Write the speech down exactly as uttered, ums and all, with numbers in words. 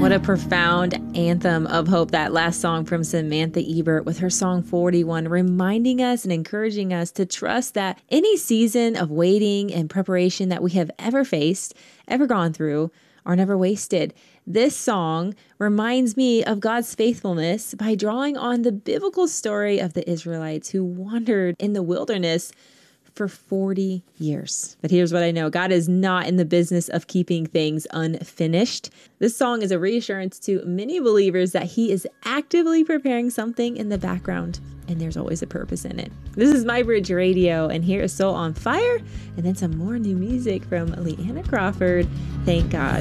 What a profound anthem of hope, that last song from Samantha Ebert with her song forty-one, reminding us and encouraging us to trust that any season of waiting and preparation that we have ever faced, ever gone through, are never wasted. This song reminds me of God's faithfulness by drawing on the biblical story of the Israelites who wandered in the wilderness for forty years. But here's what I know. God is not in the business of keeping things unfinished. This song is a reassurance to many believers that he is actively preparing something in the background, and there's always a purpose in it. This is My Bridge Radio, and here is Soul on Fire, and then some more new music from Leanna Crawford. Thank God.